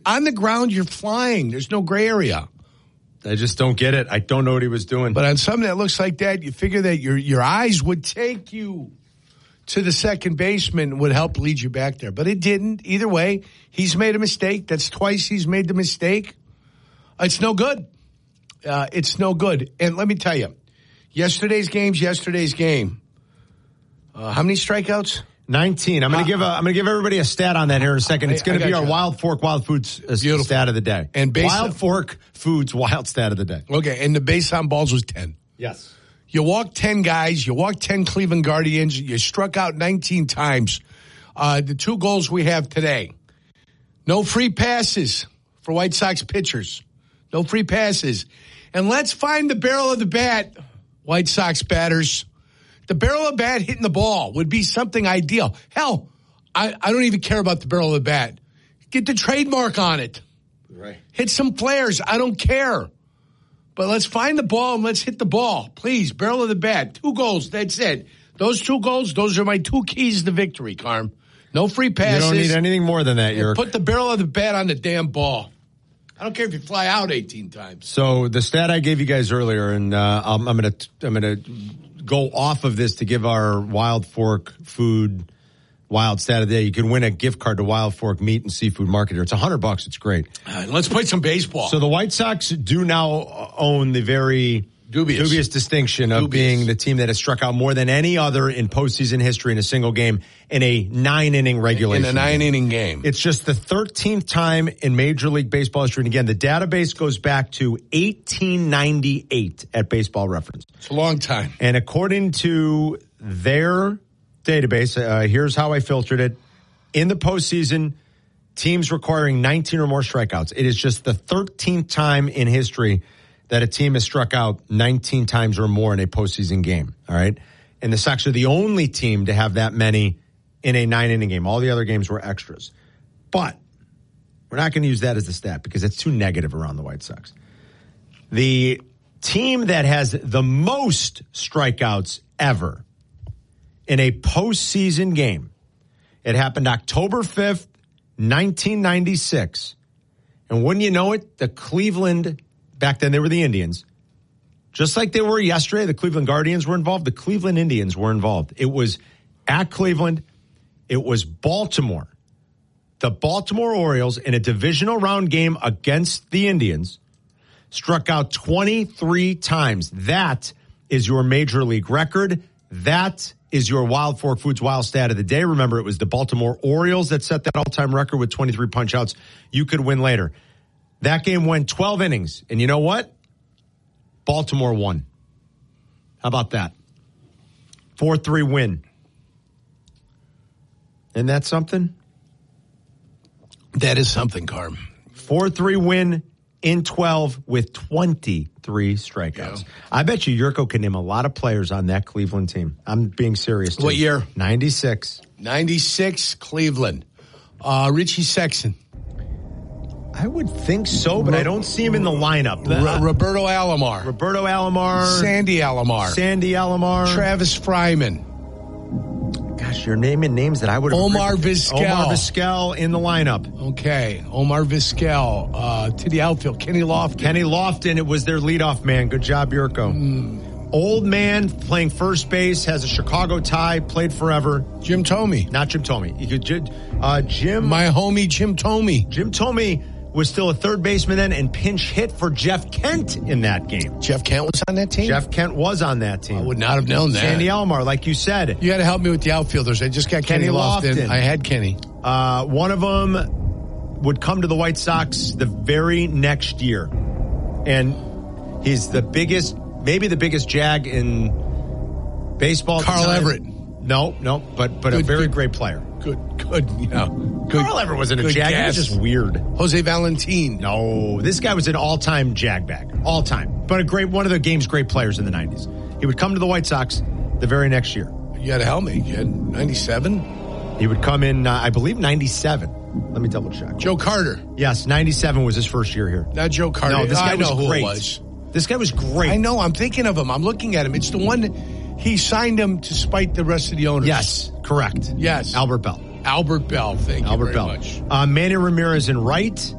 On the ground, you're flying. There's no gray area. I just don't get it. I don't know what he was doing. But on something that looks like that, you figure that your eyes would take you to the second baseman, would help lead you back there. But it didn't. Either way, he's made a mistake. That's twice he's made the mistake. It's no good. It's no good. And let me tell you, yesterday's game. How many strikeouts? 19. I'm going to give everybody a stat on that here in a second. It's going to be our Wild Fork Wild Foods stat of the day. And Wild Fork Foods Wild stat of the day. Okay, and the base on balls was 10. Yes. You walked 10 guys. You walked 10 Cleveland Guardians. You struck out 19 times. The 2 goals we have today. No free passes for White Sox pitchers. No free passes. And let's find the barrel of the bat, White Sox batters. The barrel of the bat hitting the ball would be something ideal. Hell, I don't even care about the barrel of the bat. Get the trademark on it. Right. Hit some flares. I don't care. But let's find the ball and let's hit the ball. Please, barrel of the bat. 2 goals. That's it. Those 2 goals, those are my 2 keys to victory, Carm. No free passes. You don't need anything more than that, Yerk. Put the barrel of the bat on the damn ball. I don't care if you fly out 18 times. So the stat I gave you guys earlier, and I'm gonna go off of this to give our Wild Fork Food Wild stat of the day. You can win a gift card to Wild Fork Meat and Seafood Market here. It's $100. It's great. Let's play some baseball. So the White Sox do now own the very dubious distinction of being the team that has struck out more than any other in postseason history in a single game in a 9-inning regulation. In a 9-inning game. It's just the 13th time in Major League Baseball history. And again, the database goes back to 1898 at Baseball Reference. It's a long time. And according to their database, here's how I filtered it. In the postseason, teams requiring 19 or more strikeouts. It is just the 13th time in history that a team has struck out 19 times or more in a postseason game. All right. And the Sox are the only team to have that many in a 9-inning game. All the other games were extras. But we're not going to use that as the stat because it's too negative around the White Sox. The team that has the most strikeouts ever in a postseason game, it happened October 5th, 1996. And wouldn't you know it, the Cleveland, back then they were the Indians. Just like they were yesterday, the Cleveland Guardians were involved. The Cleveland Indians were involved. It was at Cleveland. It was Baltimore. The Baltimore Orioles in a divisional round game against the Indians struck out 23 times. That is your Major League record. That is your Wild Fork Foods Wild stat of the day. Remember, it was the Baltimore Orioles that set that all-time record with 23 punch-outs. You could win later. That game went 12 innings. And you know what? Baltimore won. How about that? 4-3 win. Isn't that something? That is something, Carm. 4-3 win in 12 with 23 strikeouts. Yeah. I bet you Yurko can name a lot of players on that Cleveland team. I'm being serious, too. What year? 96. 96, Cleveland. Richie Sexson. I would think so, but I don't see him in the lineup. Roberto Alomar. Sandy Alomar. Travis Fryman. Gosh, you're naming names that I would have. Omar Vizquel in the lineup. Okay. Omar Vizquel to the outfield. Kenny Lofton. It was their leadoff man. Good job, Yurko. Old man playing first base, has a Chicago tie, played forever. Jim Thome. Not Jim Thome. Jim. My homie Jim Thome. Jim Thome was still a third baseman then and pinch hit for Jeff Kent in that game. Jeff Kent was on that team? Jeff Kent was on that team. I would not have known that. Sandy Alomar, like you said. You got to help me with the outfielders. I just got Kenny Lofton. I had Kenny. One of them would come to the White Sox the very next year. And he's the biggest, maybe the biggest jag in baseball. Carl Everett. No, but a very great player. Good, yeah. Good. Carl Everett wasn't a jag. He was just weird. Jose Valentin. No, this guy was an all-time jag bag. All-time. But one of the game's great players in the 90s. He would come to the White Sox the very next year. You got to help me, kid. 97? He would come in, I believe, 97. Let me double check. Joe Carter. Yes, 97 was his first year here. Not Joe Carter. No, this guy was who great. It was. This guy was great. I know. I'm thinking of him. I'm looking at him. It's the one he signed him to spite the rest of the owners. Yes, correct. Yes. Albert Bell. Thank you very much. Manny Ramirez in right.